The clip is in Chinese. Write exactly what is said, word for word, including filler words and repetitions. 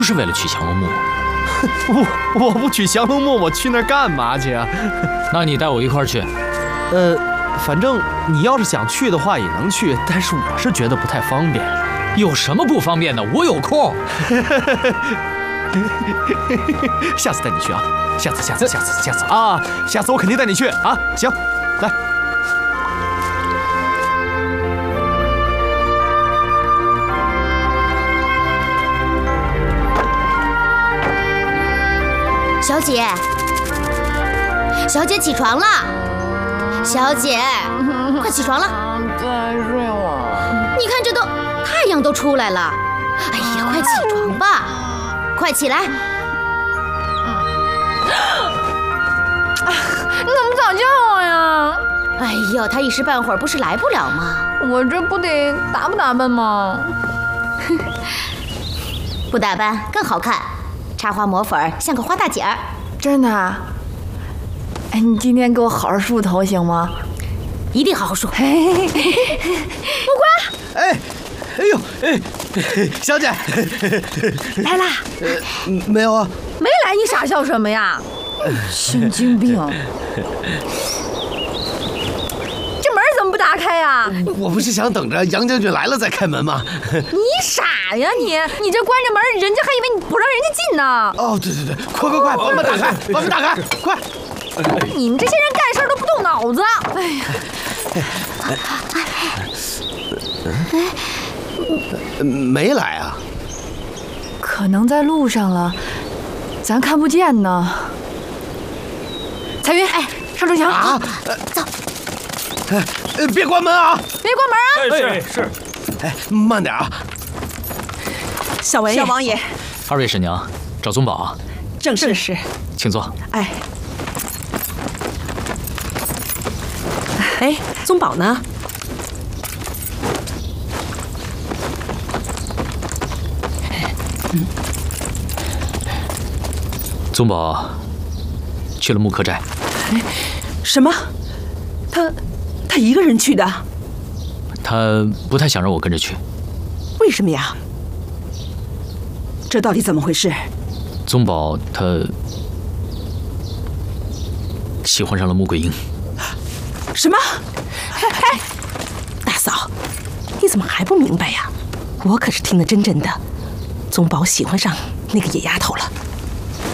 是为了娶降龙木。 我我不娶降龙木，我去那儿干嘛去啊？ 那你带我一块儿去。 呃，反正你要是想去的话也能去，但是我是觉得不太方便。 有什么不方便的？我有空。 下次带你去啊！下次，下次，下次，下次啊！下次我肯定带你去啊！行，来。 小姐，小姐起床了，小姐，快起床了！ 再睡了。 你看这都太阳都出来了，哎呀，快起床吧，快起来！ 你怎么早叫我呀？ 哎呦，他一时半会儿不是来不了吗？ 我这不得打扮打扮吗？ 不打扮更好看，插花抹粉像个花大姐儿。 真的？哎，你今天给我好好梳头行吗？ 一定好好梳。 木瓜， 哎，哎呦，哎，小姐， 来啦？ 呃，没有啊。 没来，你傻笑什么呀？神经病！这门怎么不打开呀？ 我不是想等着杨将军来了再开门吗？ 你傻呀你！你这关着门，人家还以为你不让人家进呢。 哦，对对对，快快快，把门打开，把门打开，快！ 你们这些人干事都不动脑子。哎呀，没来啊？ 可能在路上了，咱看不见呢。彩云，哎，上城墙啊！ 走。 哎，别关门啊！ 别关门啊！ 哎，是是。 哎，慢点啊！ 小文，小王爷， 二位婶娘，找宗保啊？ 正是是， 请坐。 哎，哎，宗保呢？ 嗯，宗保去了木柯寨。 哎，什么？他他一个人去的？ 他不太想让我跟着去。 为什么呀？这到底怎么回事？ 宗保他喜欢上了穆桂英。 什么？哎，大嫂，你怎么还不明白呀？我可是听得真真的，宗保喜欢上那个野丫头了。